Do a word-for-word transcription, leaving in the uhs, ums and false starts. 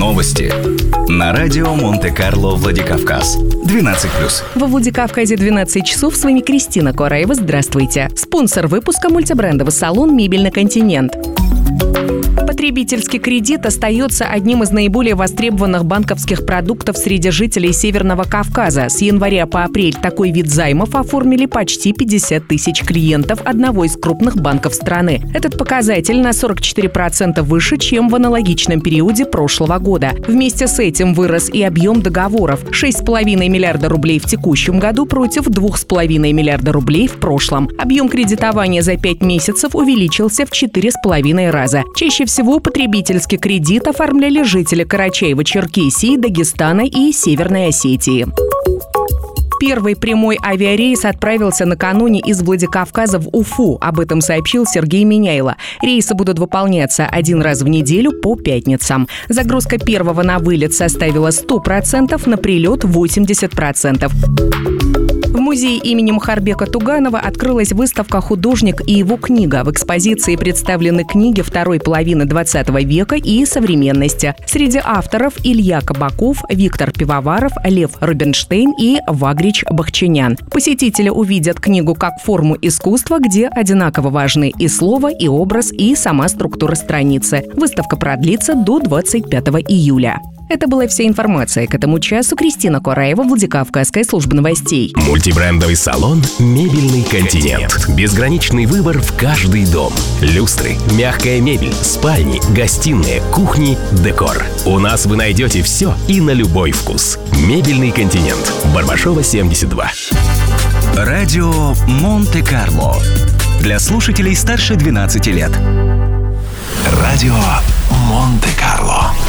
Новости на радио Монте-Карло Владикавказ. двенадцать плюс. Во Владикавказе двенадцать часов. С вами Кристина Кораева. Здравствуйте. Спонсор выпуска — мультибрендовый салон «Мебельный континент». Потребительский кредит остается одним из наиболее востребованных банковских продуктов среди жителей Северного Кавказа. С января по апрель такой вид займов оформили почти пятьдесят тысяч клиентов одного из крупных банков страны. Этот показатель на сорок четыре процента выше, чем в аналогичном периоде прошлого года. Вместе с этим вырос и объем договоров – шесть целых пять десятых миллиарда рублей в текущем году против два целых пять десятых миллиарда рублей в прошлом. Объем кредитования за пять месяцев увеличился в четыре с половиной раза. Чаще всего потребительский кредит оформляли жители Карачаево-Черкесии, Дагестана и Северной Осетии. Первый прямой авиарейс отправился накануне из Владикавказа в Уфу. Об этом сообщил Сергей Миняйло. Рейсы будут выполняться один раз в неделю по пятницам. Загрузка первого на вылет составила сто процентов, на прилет восемьдесят процентов. В музее имени Мухарбека Туганова открылась выставка «Художник и его книга». В экспозиции представлены книги второй половины двадцатого века и современности. Среди авторов Илья Кабаков, Виктор Пивоваров, Лев Рубинштейн и Вагрич Бахчинян. Посетители увидят книгу как форму искусства, где одинаково важны и слово, и образ, и сама структура страницы. Выставка продлится до двадцать пятого июля. Это была вся информация к этому часу. Кристина Кораева, Владикавказская служба новостей. Мультибрендовый салон «Мебельный континент». Безграничный выбор в каждый дом. Люстры, мягкая мебель, спальни, гостиные, кухни, декор. У нас вы найдете все и на любой вкус. «Мебельный континент». Барбашова, семьдесят два. Радио Монте-Карло. Для слушателей старше двенадцати лет. Радио